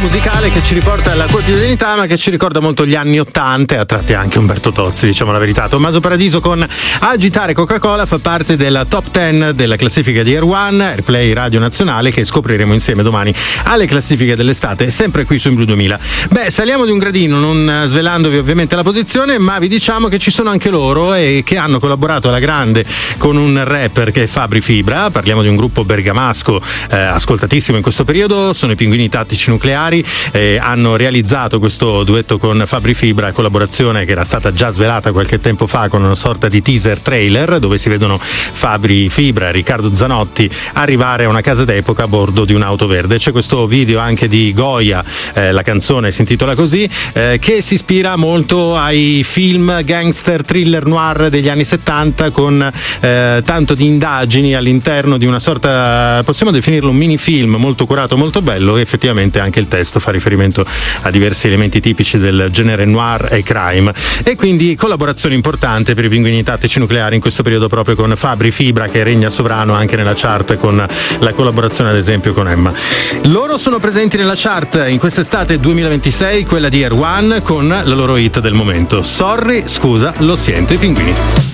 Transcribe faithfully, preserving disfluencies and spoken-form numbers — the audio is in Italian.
musicale che ci riporta alla quotidianità, ma che ci ricorda molto gli anni ottanta e a tratti anche Umberto Tozzi, diciamo la verità. Tommaso Paradiso con Agitare Coca-Cola fa parte della top dieci della classifica di Air One, Airplay Radio Nazionale, che scopriremo insieme domani alle classifiche dell'estate, sempre qui su In Blu duemila. Beh, saliamo di un gradino, non svelandovi ovviamente la posizione, ma vi diciamo che ci sono anche loro e che hanno collaborato alla grande con un rapper che è Fabri Fibra. Parliamo di un gruppo bergamasco eh, ascoltatissimo in questo periodo, sono i Pinguini Tattici Nucleari. Eh, hanno realizzato questo duetto con Fabri Fibra, collaborazione che era stata già svelata qualche tempo fa con una sorta di teaser trailer dove si vedono Fabri Fibra e Riccardo Zanotti arrivare a una casa d'epoca a bordo di un'auto verde. C'è questo video anche di Goya, eh, la canzone si intitola così, eh, che si ispira molto ai film gangster thriller noir degli anni settanta, con eh, tanto di indagini all'interno di una sorta, possiamo definirlo un mini film molto curato, molto bello, e effettivamente anche il testo fa riferimento a diversi elementi tipici del genere noir e crime, e quindi collaborazione importante per i Pinguini Tattici Nucleari in questo periodo proprio con Fabri Fibra, che regna sovrano anche nella chart con la collaborazione ad esempio con Emma. Loro sono presenti nella chart in quest'estate duemilaventisei, quella di Air One, con la loro hit del momento, Sorry, scusa, lo siento, i Pinguini.